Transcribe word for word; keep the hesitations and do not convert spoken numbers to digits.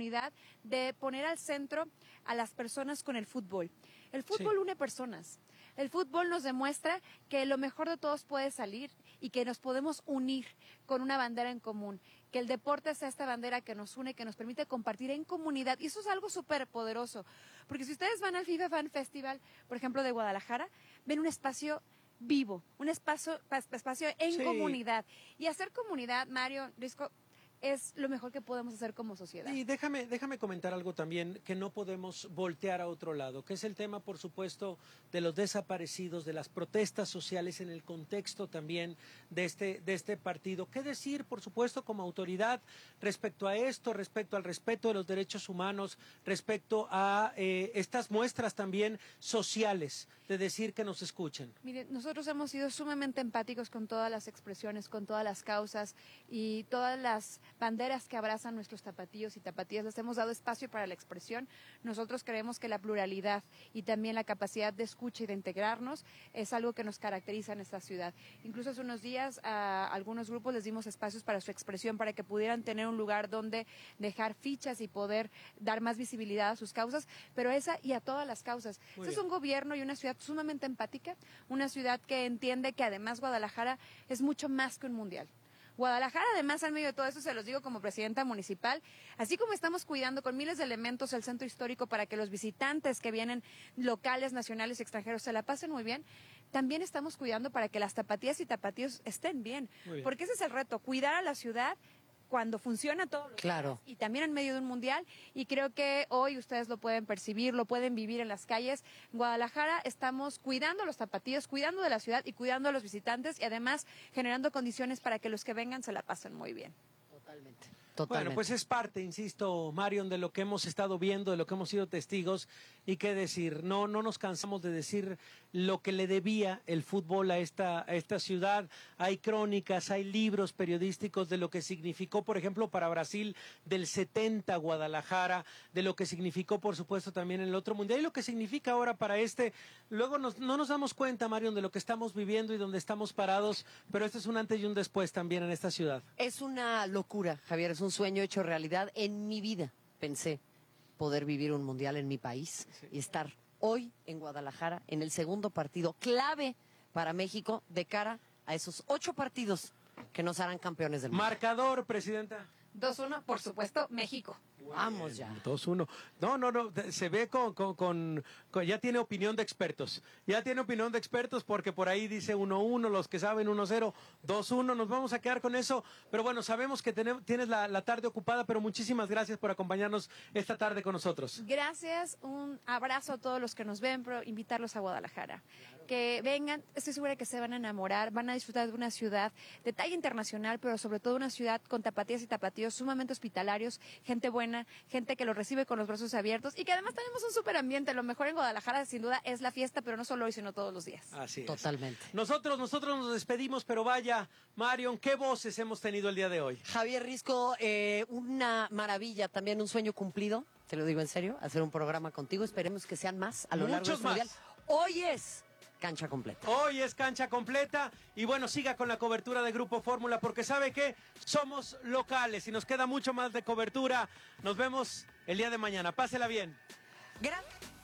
oportunidad de poner al centro a las personas con el fútbol. El fútbol sí. une personas. El fútbol nos demuestra que lo mejor de todos puede salir y que nos podemos unir con una bandera en común. Que el deporte sea esta bandera que nos une, que nos permite compartir en comunidad. Y eso es algo súper poderoso. Porque si ustedes van al FIFA Fan Festival, por ejemplo, de Guadalajara, ven un espacio vivo, un espacio, espacio en sí. comunidad. Y hacer comunidad, Mario, Risco, es lo mejor que podemos hacer como sociedad. Y déjame, déjame comentar algo también que no podemos voltear a otro lado, que es el tema, por supuesto, de los desaparecidos, de las protestas sociales en el contexto también de este, de este partido. ¿Qué decir, por supuesto, como autoridad respecto a esto, respecto al respeto de los derechos humanos, respecto a eh, estas muestras también sociales, de decir que nos escuchen? Mire, nosotros hemos sido sumamente empáticos con todas las expresiones, con todas las causas y todas las banderas que abrazan nuestros tapatíos y tapatías. Les hemos dado espacio para la expresión. Nosotros creemos que la pluralidad y también la capacidad de escucha y de integrarnos es algo que nos caracteriza en esta ciudad. Incluso hace unos días a algunos grupos les dimos espacios para su expresión, para que pudieran tener un lugar donde dejar fichas y poder dar más visibilidad a sus causas, pero esa y a todas las causas. Este es un gobierno y una ciudad sumamente empática, una ciudad que entiende que además Guadalajara es mucho más que un mundial. Guadalajara, además, en medio de todo eso, se los digo como presidenta municipal, así como estamos cuidando con miles de elementos el centro histórico para que los visitantes que vienen locales, nacionales y extranjeros se la pasen muy bien, también estamos cuidando para que las tapatías y tapatíos estén bien, bien. Porque ese es el reto, cuidar a la ciudad cuando funciona todo, claro, y también en medio de un mundial, y creo que hoy ustedes lo pueden percibir, lo pueden vivir en las calles. En Guadalajara estamos cuidando a los tapatíos, cuidando de la ciudad y cuidando a los visitantes y además generando condiciones para que los que vengan se la pasen muy bien. Totalmente. Totalmente. Bueno, pues es parte, insisto, Marion, de lo que hemos estado viendo, de lo que hemos sido testigos, y qué decir, no, no nos cansamos de decir lo que le debía el fútbol a esta, a esta ciudad. Hay crónicas, hay libros periodísticos de lo que significó, por ejemplo, para Brasil del setenta Guadalajara, de lo que significó, por supuesto, también en el otro mundial, y lo que significa ahora para este. Luego nos, no nos damos cuenta, Marion, de lo que estamos viviendo y donde estamos parados, pero este es un antes y un después también en esta ciudad. Es una locura, Javier, es un sueño hecho realidad. En mi vida pensé poder vivir un mundial en mi país sí. y estar hoy en Guadalajara en el segundo partido clave para México de cara a esos ocho partidos que nos harán campeones del mundo. Marcador, presidenta. dos uno, por supuesto, México. Vamos ya. dos uno. No, no, no, se ve con, con, con, con, ya tiene opinión de expertos. Ya tiene opinión de expertos porque por ahí dice uno uno, los que saben uno cero, dos uno, nos vamos a quedar con eso. Pero bueno, sabemos que tenemos, tienes la, la tarde ocupada, pero muchísimas gracias por acompañarnos esta tarde con nosotros. Gracias, un abrazo a todos los que nos ven, pero invitarlos a Guadalajara. Claro. Que vengan, estoy segura que se van a enamorar, van a disfrutar de una ciudad de talla internacional, pero sobre todo una ciudad con tapatías y tapatíos sumamente hospitalarios, gente buena, gente que los recibe con los brazos abiertos y que además tenemos un súper ambiente. Lo mejor en Guadalajara sin duda es la fiesta, pero no solo hoy, sino todos los días. Así es. Totalmente. Nosotros, nosotros nos despedimos, pero vaya, Marion, ¿qué voces hemos tenido el día de hoy? Javier Risco, eh, una maravilla, también un sueño cumplido, te lo digo en serio, hacer un programa contigo, esperemos que sean más a lo Muchos largo de este más. mundial. Hoy es cancha completa. Hoy es cancha completa y bueno, siga con la cobertura de Grupo Fórmula porque sabe que somos locales y nos queda mucho más de cobertura. Nos vemos el día de mañana. Pásela bien. Gracias.